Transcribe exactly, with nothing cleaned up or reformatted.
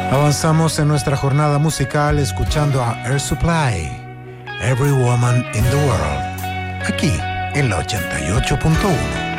Avanzamos en nuestra jornada musical escuchando a Air Supply, Every Woman in the World, aquí en la ochenta y ocho punto uno.